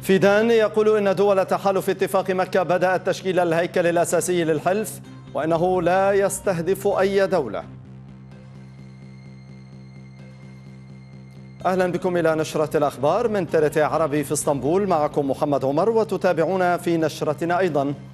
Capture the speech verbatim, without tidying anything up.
فيدان يقول إن دول تحالف اتفاق مكة بدأت تشكيل الهيكل الأساسي للحلف وإنه لا يستهدف أي دولة. أهلا بكم إلى نشرة الأخبار من ترتي عربي في اسطنبول، معكم محمد عمر، وتتابعونا في نشرتنا أيضا